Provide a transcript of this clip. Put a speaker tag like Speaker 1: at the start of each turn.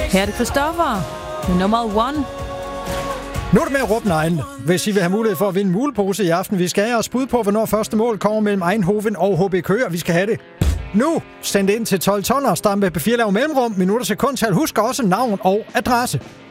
Speaker 1: Her er det Christoffer med nummer 1.
Speaker 2: Nu er det med at råbe nejen, hvis I vil have mulighed for at vinde en mulepose i aften. Vi skal have jeres bud på, hvornår første mål kommer mellem Eindhoven og HB Køge, og vi skal have det nu. Send det ind til 1212 og start med P4 lav mellemrum, minutter, sekundtal. Husk også navn og adresse.